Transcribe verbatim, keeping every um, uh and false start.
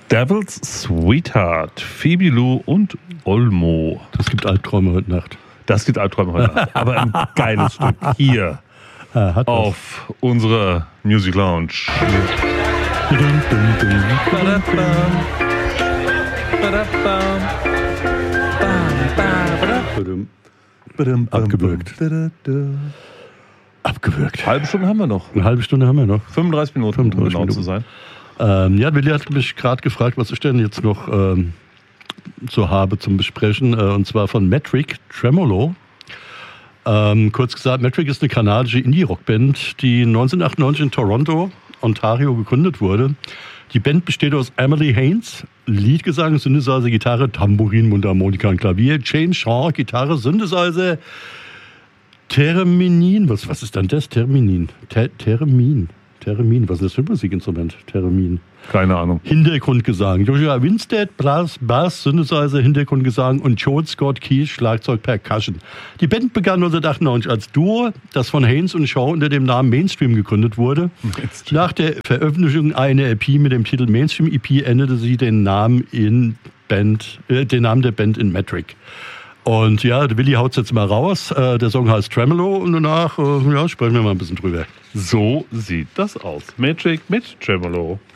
Devil's Sweetheart, Phoebe Lou und Olmo. Das gibt Albträume heute Nacht. Das gibt Albträume heute Nacht. Aber ein geiles Stück hier ah, hat auf was. Unserer Music Lounge. Abgewürgt. Abgewürgt. Halbe Stunde haben wir noch. Eine halbe Stunde haben wir noch. fünfunddreißig Minuten, um genau Minuten. zu sein. Ähm, ja, Willi hat mich gerade gefragt, was ich denn jetzt noch ähm, so habe zum Besprechen. Äh, und zwar von Metric, Tremolo. Ähm, kurz gesagt, Metric ist eine kanadische Indie-Rock-Band, die neunzehnhundertachtundneunzig in Toronto, Ontario gegründet wurde. Die Band besteht aus Emily Haynes, Leadgesang, Synthesizer, Gitarre, Tambourin, Mundharmonika und Klavier, James Shaw, Gitarre, Synthesizer, Theremin, was, was ist denn das? Theremin, Ter, Theremin, Theremin, was ist das für ein Musikinstrument? Theremin. Keine Ahnung. Hintergrundgesang. Joshua Winstead, Bass, Bass, Synthesizer, Hintergrundgesang und Joel Scott Keys, Schlagzeug, Percussion. Die Band begann neunzehnhundertachtundneunzig als Duo, das von Haynes und Shaw unter dem Namen Mainstream gegründet wurde. Mainstream. Nach der Veröffentlichung einer E P mit dem Titel Mainstream E P änderte sie den Namen, in Band, äh, den Namen der Band in Metric. Und ja, der Willi haut es jetzt mal raus. Äh, der Song heißt Tremolo und danach äh, ja, sprechen wir mal ein bisschen drüber. So sieht das aus. Metric mit Tremolo.